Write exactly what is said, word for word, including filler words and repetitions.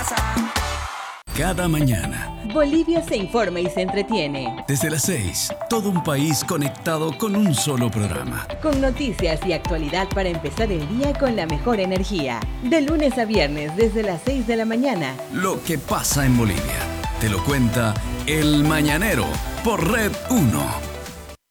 Cada mañana, Bolivia se informa y se entretiene. desde las seis, todo un país conectado con un solo programa. Con noticias y actualidad para empezar el día con la mejor energía. De lunes a viernes desde las seis de la mañana. Lo que pasa en Bolivia. Te lo cuenta El Mañanero por Red uno.